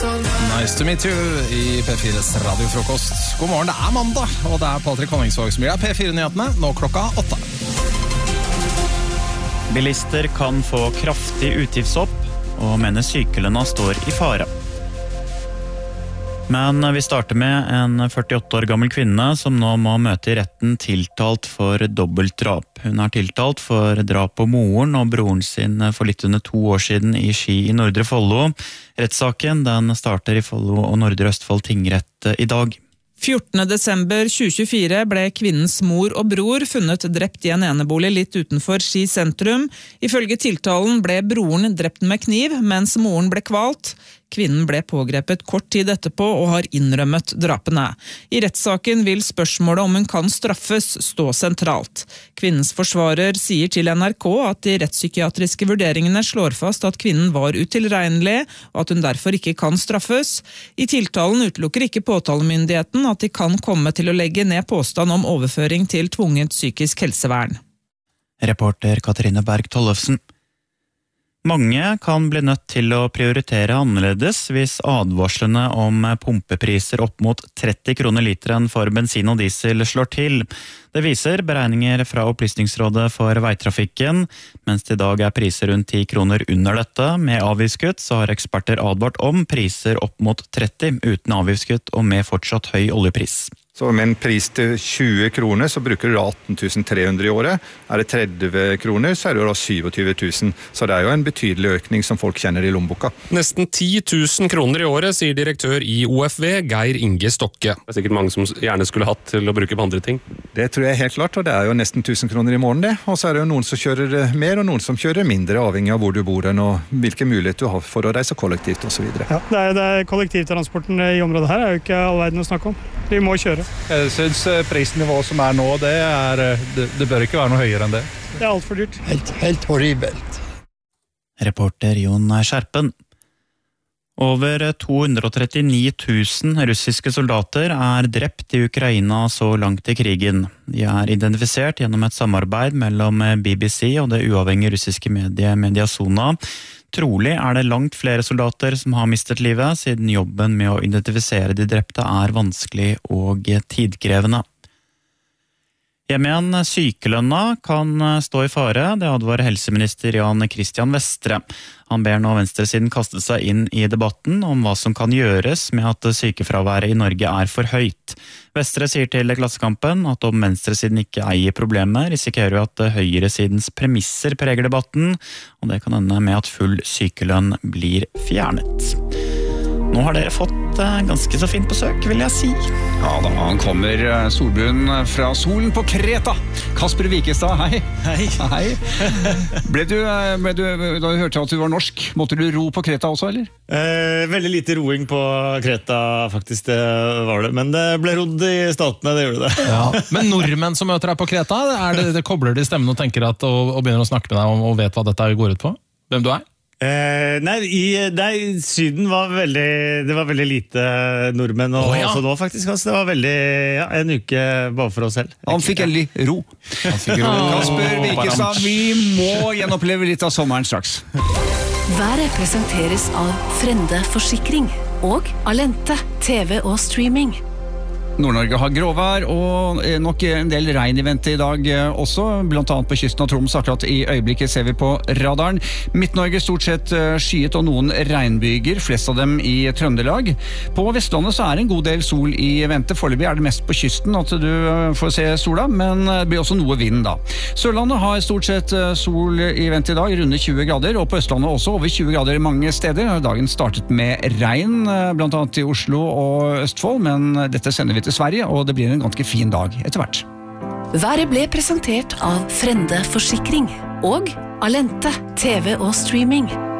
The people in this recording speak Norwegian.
Nice to meet you I P4s radiofrokost. God morgen, det mandag, og det Patrick Honningsvåg som gir deg P4-nyhetene, nå klokka 8. Bilister kan få kraftig utgiftshopp, og mener sykelønna står I fare. Men vi starter med en 48 år gammel kvinne som nå må møte I retten tiltalt for dobbeltdrap. Hun tiltalt for drap på moren og broren sin for litt under 2 år siden I Ski I Nordre Follo. Rettssaken den starter I Follo og Nordre Østfold tingrett I dag. 14. desember 2024 ble kvinnens mor og bror funnet drept I en enebolig litt utenfor Ski sentrum. Ifølge tiltalen ble broren drept med kniv, mens moren ble kvalt. Kvinnen ble pågrepet kort tid etterpå og har innrømmet drapene. I rettssaken vil spørsmålet om hun kan straffes stå sentralt. Kvinnens forsvarer sier til NRK at de rettspsykiatriske vurderingene slår fast at kvinnen var utilregnelig, og at hun derfor ikke kan straffes. I tiltalen utelukker ikke påtalemyndigheten at de kan komme til å legge ned påstand om overføring til tvunget psykisk helsevern. Reporter Katrine Berg Tollefsen. Mange kan bli nødt til å prioritere annerledes hvis advarslene om pumpepriser opp mot 30 kroner literen for bensin og diesel slår til. Det viser beregninger fra Opplysningsrådet for veitrafikken. Mens det I dag priser rundt 10 kroner under dette. Med avgiftskutt så har eksperter advart om priser opp mot 30 uten avgiftskutt og med fortsatt høy oljepris. Så med en pris til 20 kroner så bruker du 18 300 I året. Det 30 kroner så det da 27 000. Så det jo en betydelig økning som folk kjenner I lommeboka. Nesten 10 000 kroner I året, sier direktør I OFV, Geir Inge Stokke. Det sikkert mange som gjerne skulle hatt til å bruke på andre ting. Det tror jeg helt klart, og det jo nesten 1000 kroner I morgen det. Og så det jo noen som kjører mer, og noen som kjører mindre, avhengig av hvor du bor og hvilke muligheter du har for å reise kollektivt og så videre. Ja, det kollektivtransporten I området her jo ikke all verden å snakke om. Vi må kjøre. Jeg synes prisnivået som nå, det bør ikke være noe høyere enn det. Det alt for dyrt. Helt horribelt. Reporter Jon Skjerpen. Over 239 000 russiske soldater drept I Ukraina så langt I krigen. De identifisert gjennom et samarbeid mellom BBC og det uavhengige russiske mediet Mediasona. Trolig det langt flere soldater som har mistet livet, siden jobben med å identifisere de drepte vanskelig og tidkrevende. Hjemme igjen, sykelønna kan stå I fare, det advarer helseminister Jan Christian Vestre. Han ber nå venstresiden kaste seg inn I debatten om hva som kan gjøres med at sykefraværet I Norge for høyt. Vestre sier til Klassekampen at om venstresiden ikke eier problemet, risikerer vi at høyresidens premisser preger debatten, og det kan ende med at full sykelønn blir fjernet. Nå har dere fått ganske så fint besøk, vil jeg si. Ja da, han kommer solbrun fra solen på Kreta. Kasper Wikestad, hei. Hei. Hei. Ble du, da du hørte at du var norsk, måtte du ro på Kreta også, eller? Veldig lite roing på Kreta, faktisk, det var det. Men det ble rodd I statene, det gjorde det. Ja. Men nordmenn som møter deg på Kreta, det kobler de stemmen og tenker at, og begynner å snakke med deg om og vet hva dette går ut på? Hvem du Nei, Syden var veldig lite nordmenn og også nå faktisk, det var veldig en uke bare for oss selv. Han fikk endelig ro. Kasper Wikestad, vi må gjenoppleve litt av sommeren straks. Været presenteres av Frende Forsikring og Alente, TV og streaming. Nord-Norge har gråvær og nok en del regn I vente I dag også, blant annet på kysten av Troms. Akkurat I øyeblikket ser vi på radaren. Midt-Norge stort sett skyet og noen regnbyger, flest av dem I Trøndelag. På Vestlandet så det en god del sol I vente. Foreløpig det mest på kysten at du får se sola, men det blir også noe vind da. Sørlandet har stort sett sol I vente I dag, runde 20 grader, og på Østlandet også over 20 grader mange steder. Dagen startet med regn, blant annet I Oslo og Østfold, men dette sender vi til Sverige, og det blir en ganske fin dag etter hvert. Været ble presentert av Frende Forsikring og Alente, TV og streaming.